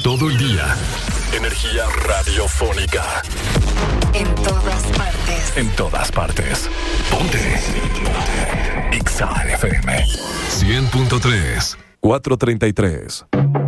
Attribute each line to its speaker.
Speaker 1: todo el día. Energía radiofónica.
Speaker 2: En todas partes.
Speaker 1: En todas partes. Ponte. Exa FM 100.3.
Speaker 3: 4:33.